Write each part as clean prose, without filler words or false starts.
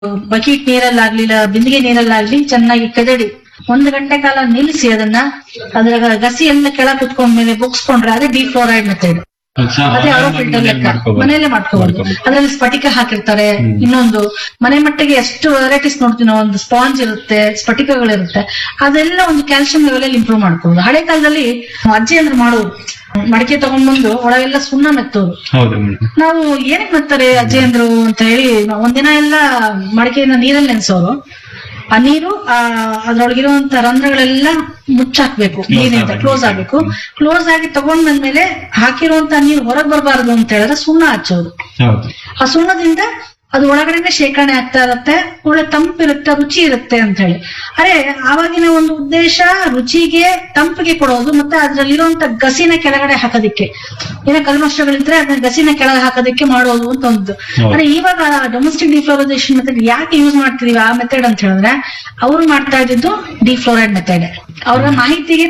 Bucket ನೀರಲ್ಲಾಗ್ಲಿ ಇಲ್ಲ ಬಿಂದಿಗೆ ನೀರಲ್ಲಾಗ್ಲಿ ಚೆನ್ನಾಗಿ ಕದಡಿ 1 ಗಂಟೆ ಕಾಲ ನಿಲ್ಲಿಸಿ ಅದರ ಗಸಿ ಎಲ್ಲ ಕೆಳ ಕುತ್ಕೊಂಡ್ಮೇಲೆ ಬುಕ್ಸ್ಕೊಂಡ್ರೆ ಅದೇ ಡಿಫ್ಲೋರೈಡ್ ಮೆಥಡ್. ಅದೇ ಆರೋ ಫಿಲ್ಟರ್ ಲೆಕ್ಕ ಮನೆಯಲ್ಲೇ ಮಾಡ್ಕೋಬಹುದು. ಅದ್ರಲ್ಲಿ ಸ್ಫಟಿಕ ಹಾಕಿರ್ತಾರೆ. ಇನ್ನೊಂದು ಮನೆ ಮಟ್ಟಿಗೆ ಎಷ್ಟು ವೆರೈಟೀಸ್ ನೋಡ್ತೀವಿ ನಾವು. ಒಂದು ಸ್ಪಾಂಜ್ ಇರುತ್ತೆ, ಸ್ಫಟಿಕಗಳಿರುತ್ತೆ, ಅದೆಲ್ಲ ಒಂದು ಕ್ಯಾಲ್ಸಿಯಂ ಲೆವೆಲ್ ಅಲ್ಲಿ ಇಂಪ್ರೂವ್ ಮಾಡ್ಕೋಬಹುದು. ಹಳೆ ಕಾಲದಲ್ಲಿ ಅಜ್ಜಿ ಅಂದ್ರೆ ಮಾಡೋರು ಮಡಿಕೆ ತಗೊಂಡ್ಬಂದು ಒಳಗೆಲ್ಲ ಸುಣ್ಣ ಮೆತ್ತೋರು. ನಾವು ಏನಕ್ಕೆ ಮೆತ್ತಾರೆ ಅಜ್ಜಿ ಅಂದ್ರು ಅಂತ ಹೇಳಿ ಒಂದಿನ ಎಲ್ಲ ಮಡಿಕೆಯನ್ನ ನೀರಲ್ಲಿ ನೆನ್ಸೋರು. ಆ ನೀರು ಅದ್ರೊಳಗಿರುವಂತ ರಂಧ್ರಗಳೆಲ್ಲ ಮುಚ್ಚಾಕ್ಬೇಕು, ನೀರಿಂದ ಕ್ಲೋಸ್ ಆಗ್ಬೇಕು. ಕ್ಲೋಸ್ ಆಗಿ ತಗೊಂಡ್ ಬಂದ್ಮೇಲೆ ಹಾಕಿರುವಂತ ನೀರು ಹೊರಗ್ ಬರಬಾರದು ಅಂತ ಹೇಳಿದ್ರೆ ಸುಣ್ಣ ಹಚ್ಚೋದು. ಆ ಸುಣ್ಣದಿಂದ ಅದು ಒಳಗಡೆನೆ ಶೇಖರಣೆ ಆಗ್ತಾ ಇರತ್ತೆ, ಒಳ್ಳೆ ತಂಪಿರುತ್ತೆ, ರುಚಿ ಇರುತ್ತೆ ಅಂತ ಹೇಳಿ. ಅರೆ ಆವಾಗಿನ ಒಂದು ಉದ್ದೇಶ ರುಚಿಗೆ ತಂಪಿಗೆ ಕೊಡೋದು, ಮತ್ತೆ ಅದ್ರಲ್ಲಿರುವಂತ ಗಸಿನ ಕೆಳಗಡೆ ಹಾಕೋದಿಕ್ಕೆ, ಏನೋ ಕಲ್ಮಶಗಳಿದ್ರೆ ಅದನ್ನ ಗಸಿನ ಕೆಳಗೆ ಹಾಕೋದಿಕ್ಕೆ ಮಾಡೋದು ಅಂತ ಒಂದು. ಅರೆ ಇವಾಗ ಡೊಮೆಸ್ಟಿಕ್ ಡಿಫ್ಲೋರೈಸೇಷನ್ ಮೆಥಡ್ ಯಾಕೆ ಯೂಸ್ ಮಾಡ್ತಿದೀವಿ ಆ ಮೆಥಡ್ ಅಂತ ಹೇಳಿದ್ರೆ, ಅವ್ರು ಮಾಡ್ತಾ ಇದ್ದಿದ್ದು ಡಿಫ್ಲೋರೈಡ್ ಮೆಥಡ್. ಅವ್ರ ಮಾಹಿತಿಗೆ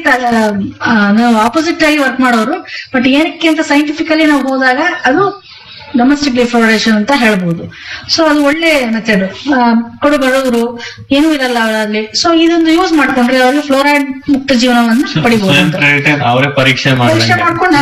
ಆಪೋಸಿಟ್ ಆಗಿ ವರ್ಕ್ ಮಾಡೋರು. ಬಟ್ ಏನಕ್ಕೆ ಅಂತ ಸೈಂಟಿಫಿಕಲಿ ನಾವು ಹೋದಾಗ ಅದು ಡೊಮೆಸ್ಟಿಕ್ ಡಿಫ್ಲೋರೈಸೇಷನ್ ಅಂತ ಹೇಳ್ಬೋದು. ಸೊ ಅದು ಒಳ್ಳೆ ಮೆಥಡ್. ಕಡು ಬಡವರು ಏನೂ ಇರಲ್ಲ ಅವರಲ್ಲಿ. ಸೊ ಇದೊಂದು ಯೂಸ್ ಮಾಡ್ಕೊಂಡ್ರೆ ಅವ್ರಿಗೆ ಫ್ಲೋರೈಡ್ ಮುಕ್ತ ಜೀವನವನ್ನು ಪಡಿಬಹುದು. ಅವರೇ ಪರೀಕ್ಷೆ ಮಾಡ್ಕೊಂಡು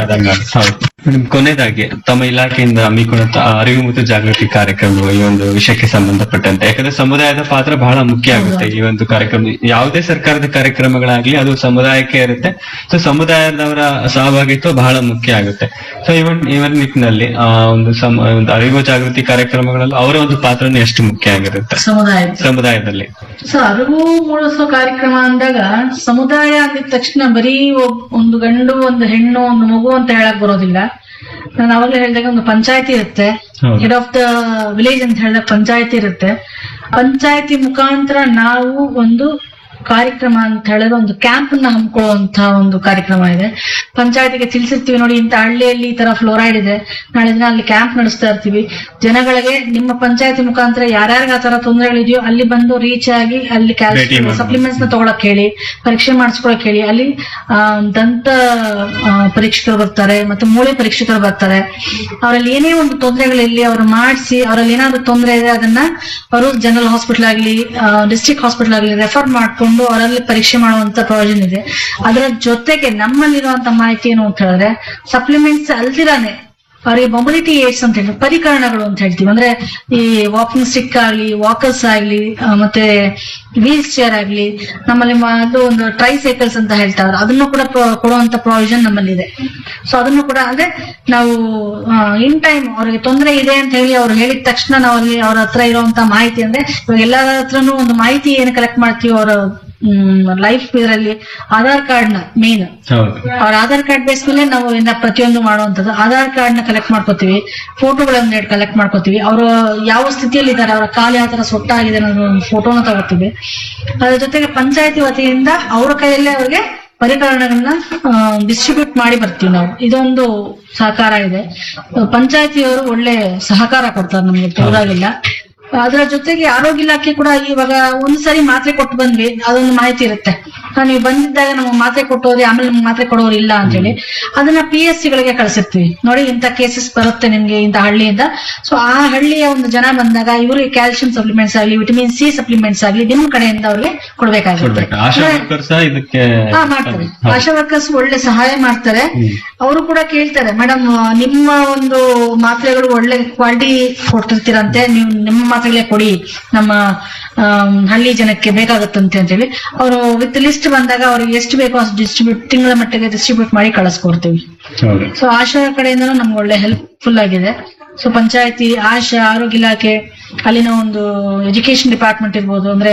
ಕೊನೆಯದಾಗಿ ತಮ್ಮ ಇಲಾಖೆಯಿಂದ ಹಮ್ಮಿಕೊಂಡ ಅರಿವು ಮತ್ತು ಜಾಗೃತಿ ಕಾರ್ಯಕ್ರಮಗಳು ಈ ಒಂದು ವಿಷಯಕ್ಕೆ ಸಂಬಂಧಪಟ್ಟಂತೆ, ಯಾಕಂದ್ರೆ ಸಮುದಾಯದ ಪಾತ್ರ ಬಹಳ ಮುಖ್ಯ ಆಗುತ್ತೆ ಈ ಒಂದು ಕಾರ್ಯಕ್ರಮ. ಯಾವುದೇ ಸರ್ಕಾರದ ಕಾರ್ಯಕ್ರಮಗಳಾಗ್ಲಿ ಅದು ಸಮುದಾಯಕ್ಕೆ ಇರುತ್ತೆ. ಸೊ ಸಮುದಾಯದವರ ಸಹಭಾಗಿತ್ವ ಬಹಳ ಮುಖ್ಯ ಆಗುತ್ತೆ. ಸೊ ಇವನ್ ನಿಟ್ಟಿನಲ್ಲಿ ಒಂದು ಅರಿವು ಜಾಗೃತಿ ಕಾರ್ಯಕ್ರಮಗಳಲ್ಲಿ ಅವರ ಒಂದು ಪಾತ್ರನೂ ಎಷ್ಟು ಮುಖ್ಯ ಆಗಿರುತ್ತೆ ಸಮುದಾಯದಲ್ಲಿ. ಸೊ ಅರಿವು ಮೂಡಿಸೋ ಕಾರ್ಯಕ್ರಮ ಅಂದಾಗ ಸಮುದಾಯ ಅಂದಿದ ತಕ್ಷಣ ಬರೀ ಒಂದು ಗಂಡು, ಒಂದು ಹೆಣ್ಣು, ಒಂದು ಮಗು ಅಂತ ಹೇಳಕ್ ಬರೋದಿಲ್ಲ. ನಾನು ಅವಾಗಲೇ ಹೇಳಿದಾಗ ಒಂದು ಪಂಚಾಯತಿ ಇರುತ್ತೆ, ಹೆಡ್ ಆಫ್ ದ ವಿಲೇಜ್ ಅಂತ ಹೇಳಿದಾಗ ಪಂಚಾಯತಿ ಇರುತ್ತೆ. ಪಂಚಾಯತಿ ಮುಖಾಂತರ ನಾವು ಒಂದು ಕಾರ್ಯಕ್ರಮ ಅಂತ ಹೇಳಿದ್ರೆ ಒಂದು ಕ್ಯಾಂಪ್ ನ ಹಮ್ಮಿಕೊಳ್ಳುವಂತ ಒಂದು ಕಾರ್ಯಕ್ರಮ ಇದೆ. ಪಂಚಾಯತಿಗೆ ತಿಳಿಸಿರ್ತೀವಿ, ನೋಡಿ ಇಂತ ಹಳ್ಳಿಯಲ್ಲಿ ಈ ತರ ಫ್ಲೋರೈಡ್ ಇದೆ, ನಾಳೆ ದಿನ ಅಲ್ಲಿ ಕ್ಯಾಂಪ್ ನಡೆಸ್ತಾ ಇರ್ತೀವಿ. ಜನಗಳಿಗೆ ನಿಮ್ಮ ಪಂಚಾಯತಿ ಮುಖಾಂತರ ಯಾರ್ಯಾರಿಗೆ ಆ ತರ ತೊಂದರೆಗಳಿದೆಯೋ ಅಲ್ಲಿ ಬಂದು ರೀಚ್ ಆಗಿ ಅಲ್ಲಿ ಕ್ಯಾಲ್ಸಿಯಂ ಸಪ್ಲಿಮೆಂಟ್ಸ್ ನ ತಗೊಳಕ್ ಹೇಳಿ, ಪರೀಕ್ಷೆ ಮಾಡಿಸ್ಕೊಳಕ್ ಹೇಳಿ. ಅಲ್ಲಿ ದಂತ ಪರೀಕ್ಷಕರು ಬರ್ತಾರೆ, ಮತ್ತೆ ಮೂಳೆ ಪರೀಕ್ಷಕರು ಬರ್ತಾರೆ. ಅವರಲ್ಲಿ ಏನೇ ಒಂದು ತೊಂದರೆಗಳಿರ್ಲಿ ಅವ್ರು ಮಾಡಿಸಿ, ಅವರಲ್ಲಿ ಏನಾದ್ರು ತೊಂದರೆ ಇದೆ ಅದನ್ನ ಅವರು ಜನರಲ್ ಹಾಸ್ಪಿಟಲ್ ಆಗ್ಲಿ ಡಿಸ್ಟ್ರಿಕ್ಟ್ ಹಾಸ್ಪಿಟಲ್ ಆಗ್ಲಿ ರೆಫರ್ ಮಾಡ್ಕೊಂಡು ಅವರಲ್ಲಿ ಪರೀಕ್ಷೆ ಮಾಡುವಂತ ಪ್ರಯೋಜನ ಇದೆ. ಅದರ ಜೊತೆಗೆ ನಮ್ಮಲ್ಲಿರುವಂತ ಮಾಹಿತಿ ಏನು ಅಂತ ಹೇಳಿದ್ರೆ, ಸಪ್ಲಿಮೆಂಟ್ಸ್ ಅಲ್ದಿರಾನೆ ಅವರಿಗೆ ಮೊಬಿಲಿಟಿ ಏಡ್ಸ್ ಅಂತ ಹೇಳಿ ಪರಿಕರಣಗಳು ಅಂತ ಹೇಳ್ತೀವಿ. ಅಂದ್ರೆ ಈ ವಾಕಿಂಗ್ ಸ್ಟಿಕ್ ಆಗ್ಲಿ, ವಾಕರ್ಸ್ ಆಗ್ಲಿ, ಮತ್ತೆ ವೀಲ್ ಚೇರ್ ಆಗ್ಲಿ, ನಮ್ಮಲ್ಲಿ ಅದು ಒಂದು ಟ್ರೈಸೈಕಲ್ಸ್ ಅಂತ ಹೇಳ್ತಾರೆ, ಅದನ್ನು ಕೂಡ ಕೊಡುವಂತ ಪ್ರಾವಿಷನ್ ನಮ್ಮಲ್ಲಿದೆ. ಸೊ ಅದನ್ನು ಕೂಡ ಅಂದ್ರೆ ನಾವು ಇನ್ ಟೈಮ್ ಅವ್ರಿಗೆ ತೊಂದರೆ ಇದೆ ಅಂತ ಹೇಳಿ ಅವ್ರು ಹೇಳಿದ ತಕ್ಷಣ ನಾವು ಅಲ್ಲಿ ಅವ್ರ ಹತ್ರ ಇರುವಂತ ಮಾಹಿತಿ, ಅಂದ್ರೆ ಇವಾಗ ಎಲ್ಲರ ಹತ್ರನೂ ಒಂದು ಮಾಹಿತಿ ಏನು ಕಲೆಕ್ಟ್ ಮಾಡ್ತೀವಿ ಅವರ ಲೈಫ್ ಇದರಲ್ಲಿ ಆಧಾರ್ ಕಾರ್ಡ್ ನ ಮೇನ್, ಅವ್ರ ಆಧಾರ್ ಕಾರ್ಡ್ ಬೇಸ್ ಮೇಲೆ ನಾವು ಪ್ರತಿಯೊಂದು ಮಾಡುವಂತದ್ದು. ಆಧಾರ್ ಕಾರ್ಡ್ ನ ಕಲೆಕ್ಟ್ ಮಾಡ್ಕೋತೀವಿ, ಫೋಟೋಗಳನ್ನ ಕಲೆಕ್ಟ್ ಮಾಡ್ಕೋತೀವಿ, ಅವರು ಯಾವ ಸ್ಥಿತಿಯಲ್ಲಿ ಇದ್ದಾರೆ, ಅವರ ಕಾಲು ಯಾವ ತರ ಸೊಟ್ಟಾಗಿದೆ ಅನ್ನೋದು ಒಂದು ಫೋಟೋನ ತಗೋತೀವಿ. ಅದ್ರ ಜೊತೆಗೆ ಪಂಚಾಯತಿ ವತಿಯಿಂದ ಅವ್ರ ಕೈಯಲ್ಲೇ ಅವ್ರಿಗೆ ಪರಿಕರಣಗಳನ್ನ ಡಿಸ್ಟ್ರಿಬ್ಯೂಟ್ ಮಾಡಿ ಬರ್ತೀವಿ ನಾವು. ಇದೊಂದು ಸಹಕಾರ ಇದೆ. ಪಂಚಾಯತಿಯವರು ಒಳ್ಳೆ ಸಹಕಾರ ಕೊಡ್ತಾರೆ ನಮ್ಗೆ, ತೋರಾಗಿಲ್ಲ. ಅದರ ಜೊತೆಗೆ ಆರೋಗ್ಯ ಇಲಾಖೆ ಕೂಡ ಇವಾಗ ಒಂದ್ಸರಿ ಮಾತ್ರೆ ಕೊಟ್ಟು ಬಂದ್ವಿ, ಅದೊಂದು ಮಾಹಿತಿ ಇರುತ್ತೆ. ನೀವು ಬಂದಿದ್ದಾಗ ನಮ್ಗೆ ಮಾತ್ರೆ ಕೊಟ್ಟೋರಿ, ಆಮೇಲೆ ನಮ್ಗೆ ಮಾತ್ರೆ ಕೊಡೋರು ಇಲ್ಲ ಅಂತ ಹೇಳಿ ಅದನ್ನ PSC ಗಳಿಗೆ ಕಳಿಸಿರ್ತೀವಿ. ನೋಡಿ ಇಂಥ ಕೇಸಸ್ ಬರುತ್ತೆ ನಿಮ್ಗೆ ಇಂಥ ಹಳ್ಳಿಯಿಂದ. ಸೊ ಆ ಹಳ್ಳಿಯ ಒಂದು ಜನ ಬಂದಾಗ ಇವ್ರಿಗೆ ಕ್ಯಾಲ್ಸಿಯಂ ಸಪ್ಲಿಮೆಂಟ್ಸ್ ಆಗ್ಲಿ, ವಿಟಮಿನ್ C ಸಪ್ಲಿಮೆಂಟ್ಸ್ ಆಗ್ಲಿ ನಿಮ್ಮ ಕಡೆಯಿಂದ ಅವ್ರಿಗೆ ಕೊಡ್ಬೇಕಾಗುತ್ತೆ. ಮಾಡ್ತಾರೆ ಆಶಾ ವರ್ಕರ್ಸ್, ಒಳ್ಳೆ ಸಹಾಯ ಮಾಡ್ತಾರೆ. ಅವರು ಕೂಡ ಕೇಳ್ತಾರೆ, ಮೇಡಮ್ ನಿಮ್ಮ ಒಂದು ಮಾತ್ರೆಗಳು ಒಳ್ಳೆ ಕ್ವಾಲಿಟಿ ಕೊಟ್ಟಿರ್ತೀರಂತೆ, ನೀವು ನಿಮ್ಮ ಮಾತ್ರೆಗಳೇ ಕೊಡಿ, ನಮ್ಮ ಹಳ್ಳಿ ಜನಕ್ಕೆ ಬೇಕಾಗುತ್ತಂತೆ ಅಂತ ಹೇಳಿ ಅವರು ವಿತ್ ಲಿಸ್ಟ್ ಬಂದಾಗ ಅವ್ರಿಗೆ ಎಷ್ಟು ಬೇಕೋ ಅಷ್ಟು ಡಿಸ್ಟ್ರಿಬ್ಯೂಟ್, ತಿಂಗಳ ಮಟ್ಟಿಗೆ ಡಿಸ್ಟ್ರಿಬ್ಯೂಟ್ ಮಾಡಿ ಕಳಿಸ್ಕೊಡ್ತೀವಿ. ಸೊ ಆಶಾ ಕಡೆಯಿಂದನೂ ನಮ್ಗೆ ಒಳ್ಳೆ ಹೆಲ್ಪ್ಫುಲ್ ಆಗಿದೆ. ಸೊ ಪಂಚಾಯತಿ, ಆಶಾ, ಆರೋಗ್ಯ ಇಲಾಖೆ, ಅಲ್ಲಿನ ಒಂದು ಎಜುಕೇಶನ್ ಡಿಪಾರ್ಟ್ಮೆಂಟ್ ಇರ್ಬೋದು, ಅಂದ್ರೆ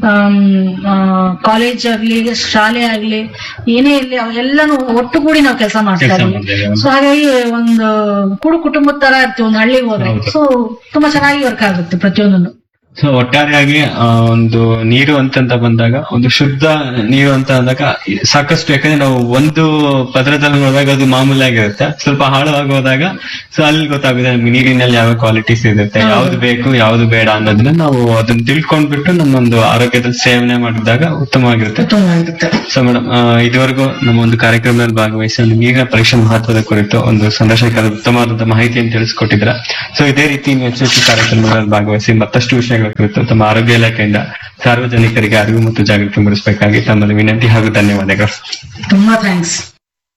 ಕಾಲೇಜ್ ಆಗ್ಲಿ, ಶಾಲೆ ಆಗ್ಲಿ, ಏನೇ ಇರ್ಲಿ ಅವೆಲ್ಲಾನು ಒಟ್ಟುಗೂಡಿ ನಾವು ಕೆಲಸ ಮಾಡ್ತಾ ಇದ್ದೀವಿ. ಸೊ ಹಾಗಾಗಿ ಒಂದು ಕೂಡು ಕುಟುಂಬದ ತರ ಇರ್ತೀವಿ ಒಂದು ಹಳ್ಳಿಗೆ ಹೋದ್ರೆ. ಸೊ ತುಂಬಾ ಚೆನ್ನಾಗಿ ವರ್ಕ್ ಆಗುತ್ತೆ ಪ್ರತಿಯೊಂದನ್ನು. ಸೊ ಒಟ್ಟಾರೆಯಾಗಿ ಒಂದು ನೀರು ಅಂತ ಬಂದಾಗ, ಒಂದು ಶುದ್ಧ ನೀರು ಅಂತ ಅಂದಾಗ ಸಾಕಷ್ಟು, ಯಾಕಂದ್ರೆ ನಾವು ಒಂದು ಪದರದಲ್ಲಿ ನೋಡಿದಾಗ ಅದು ಮಾಮೂಲಾಗಿರುತ್ತೆ, ಸ್ವಲ್ಪ ಆಳವಾಗಿ ಹೋದಾಗ ಸೊ ಅಲ್ಲಿ ಗೊತ್ತಾಗುತ್ತೆ ನಮ್ಗೆ ನೀರಿನಲ್ಲಿ ಯಾವ ಕ್ವಾಲಿಟೀಸ್ ಇರುತ್ತೆ, ಯಾವ್ದು ಬೇಕು ಯಾವ್ದು ಬೇಡ ಅನ್ನೋದನ್ನ ನಾವು ಅದನ್ನ ತಿಳ್ಕೊಂಡ್ಬಿಟ್ಟು ನಮ್ಮೊಂದು ಆರೋಗ್ಯದ ಸೇವನೆ ಮಾಡಿದಾಗ ಉತ್ತಮವಾಗಿರುತ್ತೆ. ಸೊ ಮೇಡಮ್, ಇದುವರೆಗೂ ನಮ್ಮ ಒಂದು ಕಾರ್ಯಕ್ರಮದಲ್ಲಿ ಭಾಗವಹಿಸಿ ನೀರಿನ ಪರೀಕ್ಷೆ ಮಹತ್ವದ ಕುರಿತು ಒಂದು ಸಂದರ್ಶಕರ ಉತ್ತಮವಾದ ಮಾಹಿತಿಯನ್ನು ತಿಳಿಸ್ಕೊಟ್ಟಿದ್ರ. ಸೊ ಇದೇ ರೀತಿ ಹೆಚ್ಚು ಹೆಚ್ಚು ಕಾರ್ಯಕ್ರಮಗಳಲ್ಲಿ ಭಾಗವಹಿಸಿ ಮತ್ತಷ್ಟು ವಿಷಯಗಳು ಸೇವೆ ಕುರಿತು ತಮ್ಮ ಆರೋಗ್ಯ ಇಲಾಖೆಯಿಂದ ಸಾರ್ವಜನಿಕರಿಗೆ ಅರಿವು ಮತ್ತು ಜಾಗೃತಿ ಮೂಡಿಸಬೇಕಾಗಿ ತಮ್ಮಲ್ಲಿ ವಿನಂತಿ ಹಾಗೂ ಧನ್ಯವಾದಗಳು. ತುಂಬಾ ಥ್ಯಾಂಕ್ಸ್.